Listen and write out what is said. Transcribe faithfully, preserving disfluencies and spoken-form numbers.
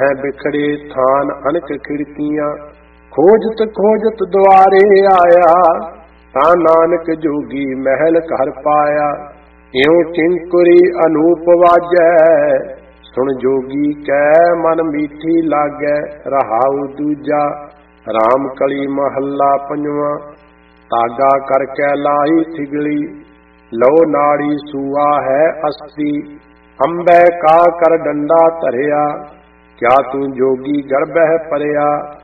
है बिखरे थान अनक खिड़कियां, खोजत खोजत द्वारे आया, ता नानक जोगी महल घर पाया। इਉਂ किंकुरी अनूप वाजै, सुन जोगी कै मन मीठी लागै। रहाऊ दूजा राम कली महला पंजवा, तागा करकै लाही थिगली, लो नाड़ी सूआ है अस्ती। अंबै का कर डंडा धरिया, क्या तू जोगी गर्भह परिया।